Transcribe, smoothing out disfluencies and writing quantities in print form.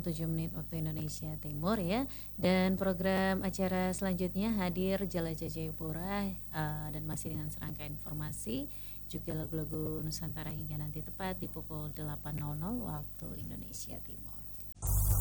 7 menit waktu Indonesia Timur ya. Dan program acara selanjutnya hadir Jelajah Jayapura dan masih dengan serangkaian informasi juga lagu-lagu Nusantara hingga nanti tepat di pukul 8.00 waktu Indonesia Timur.